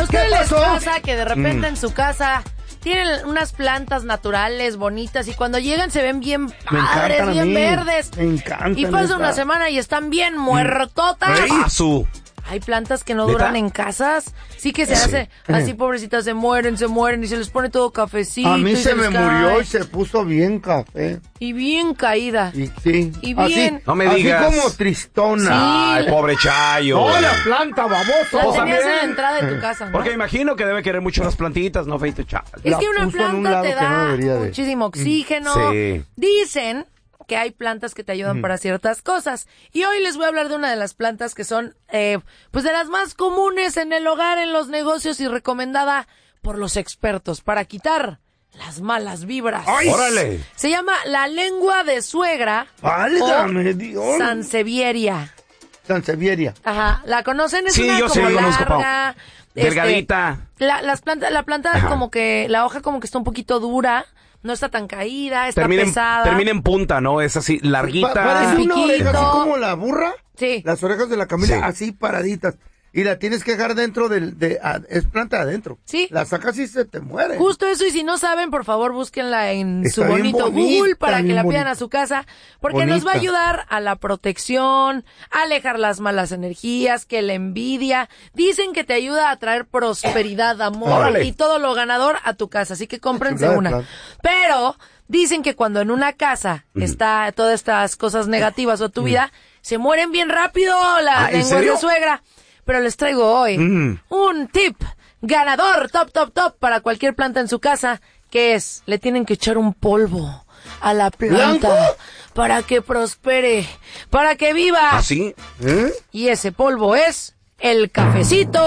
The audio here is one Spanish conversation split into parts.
ustedes les pasa que de repente en su casa tienen unas plantas naturales bonitas y cuando llegan se ven bien padres, bien verdes? Me encantan. Y pasa una semana y están bien muertotas. Hay plantas que no duran en casas. Sí que se hace así, pobrecitas, se mueren y se les pone todo cafecito. A mí y se me murió cae. y se puso bien café. Y bien caída. Y sí. Y bien. Así, no me digas. Así como tristona. Sí. Ay, pobre Chayo. No, la planta, baboso. La tenías en la entrada de tu casa, ¿no? Porque imagino que debe querer mucho las plantitas, ¿no, Feito? Es que una planta te da no muchísimo oxígeno. Sí. Dicen que hay plantas que te ayudan para ciertas cosas. Y hoy les voy a hablar de una de las plantas que son, pues de las más comunes en el hogar, en los negocios y recomendada por los expertos para quitar las malas vibras. ¡Ay! ¡Órale! Se llama la lengua de suegra. ¡Válgame Dios! Sansevieria. Sansevieria. Ajá, ¿la conocen? Es Sí, una yo sí como la conozco, Pau. larga. Delgadita. La planta Ajá. como que, la hoja como que está un poquito dura. No está tan caída, está Termina pesada. en punta, ¿no? Es así, larguita. Parece una Piquito. oreja así como la burra. Sí. Las orejas de la Camila Sí. así paraditas. Y la tienes que dejar dentro es planta adentro. Sí. La sacas y se te muere. Justo eso, y si no saben, por favor, búsquenla en Está su bien bonito bonita, Google para que bien la pidan bonita. a su casa, porque nos va a Bonita. ayudar a la protección, a alejar las malas energías, que la envidia. Dicen que te ayuda a traer prosperidad, amor Órale. y todo lo ganador a tu casa, así que cómprense Chulada de una. planta. Pero dicen que cuando en una casa está todas estas cosas negativas o tu vida, se mueren bien rápido las ¿en lenguas serio? de suegra. Pero les traigo hoy un tip ganador, top, para cualquier planta en su casa, que es, le tienen que echar un polvo a la planta ¿Blanco? para que prospere, para que viva. ¿Así? Y ese polvo es el cafecito.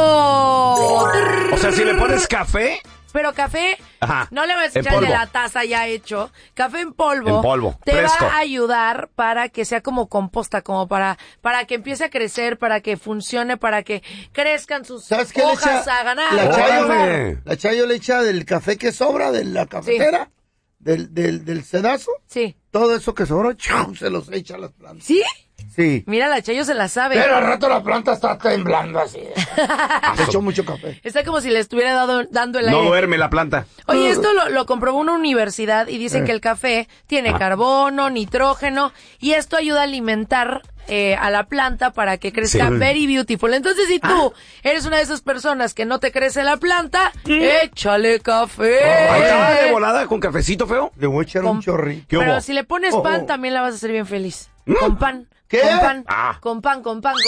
O sea, si le pones café, Pero café, Ajá, no le vas a en echar de polvo. la taza ya hecho. Café en polvo. En polvo, Te fresco. va a ayudar para que sea como composta, como para que empiece a crecer, para que funcione, para que crezcan sus ¿Sabes qué le hojas echa? a ganar. Órale. La Chayo le echa del café que sobra de la cafetera, del sedazo. Sí. Todo eso que sobra, ¡chau!, se los echa a las plantas. ¿Sí? Sí. Mira, la Chayo se la sabe. Pero al rato la planta está temblando así. Le echó mucho café. Está como si le estuviera dando el no aire. duerme la planta. Oye, esto lo comprobó una universidad y dicen que el café tiene carbono, nitrógeno y esto ayuda a alimentar a la planta para que crezca Sí. very beautiful. Entonces, si tú eres una de esas personas que no te crece la planta, échale café. Ahí está, de volada, con cafecito feo. Le voy a echar un chorrito. ¿Qué Pero hubo? si le pones pan, también la vas a hacer bien feliz. Con pan. ¿Qué? Con pan. Ah. Con pan.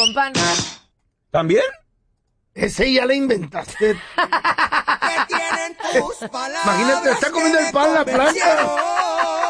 ¿También? Ese ya le inventaste. ¿Qué tienen tus palabras? Imagínate, está comiendo el pan la planta.